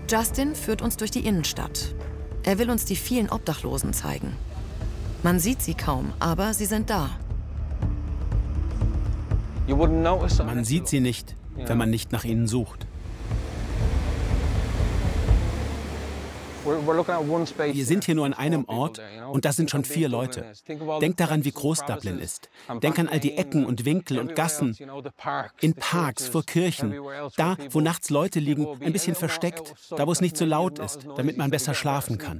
Justin führt uns durch die Innenstadt. Er will uns die vielen Obdachlosen zeigen. Man sieht sie kaum, aber sie sind da. Man sieht sie nicht, wenn man nicht nach ihnen sucht. Wir sind hier nur an einem Ort und da sind schon 4 Leute. Denk daran, wie groß Dublin ist. Denk an all die Ecken und Winkel und Gassen, in Parks, vor Kirchen, da, wo nachts Leute liegen, ein bisschen versteckt, da, wo es nicht so laut ist, damit man besser schlafen kann.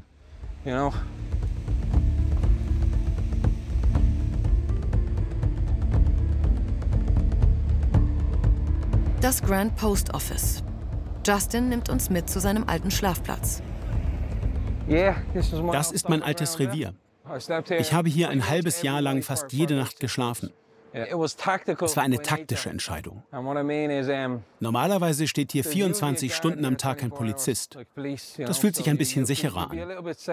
Das Grand Post Office. Justin nimmt uns mit zu seinem alten Schlafplatz. Das ist mein altes Revier. Ich habe hier ein halbes Jahr lang fast jede Nacht geschlafen. Es war eine taktische Entscheidung. Normalerweise steht hier 24 Stunden am Tag ein Polizist. Das fühlt sich ein bisschen sicherer an.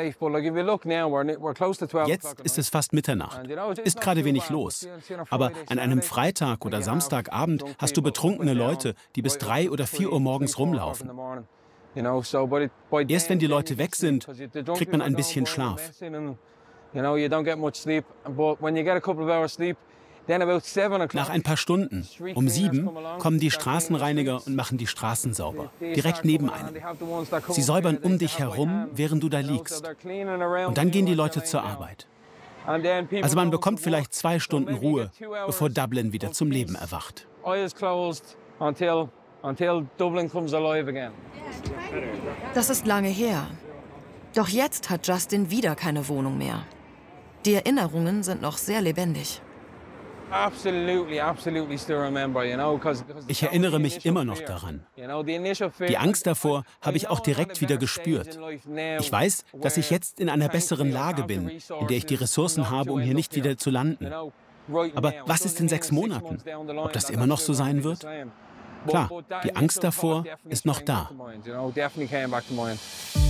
Jetzt ist es fast Mitternacht. Ist gerade wenig los. Aber an einem Freitag oder Samstagabend hast du betrunkene Leute, die bis 3 oder 4 Uhr morgens rumlaufen. Erst wenn die Leute weg sind, kriegt man ein bisschen Schlaf. Nach ein paar Stunden, um 7, kommen die Straßenreiniger und machen die Straßen sauber, direkt neben einem. Sie säubern um dich herum, während du da liegst. Und dann gehen die Leute zur Arbeit. Also man bekommt vielleicht 2 Stunden Ruhe, bevor Dublin wieder zum Leben erwacht. Das ist lange her. Doch jetzt hat Justin wieder keine Wohnung mehr. Die Erinnerungen sind noch sehr lebendig. Ich erinnere mich immer noch daran. Die Angst davor habe ich auch direkt wieder gespürt. Ich weiß, dass ich jetzt in einer besseren Lage bin, in der ich die Ressourcen habe, um hier nicht wieder zu landen. Aber was ist in 6 Monaten? Ob das immer noch so sein wird? Klar, die Angst davor ist noch da.